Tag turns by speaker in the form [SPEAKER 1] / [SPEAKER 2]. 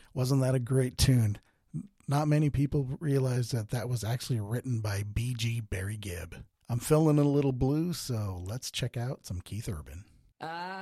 [SPEAKER 1] Wasn't that a great tune? Not many people realize that that was actually written by B.G. Barry Gibb. I'm feeling a little blue, so let's check out some Keith Urban.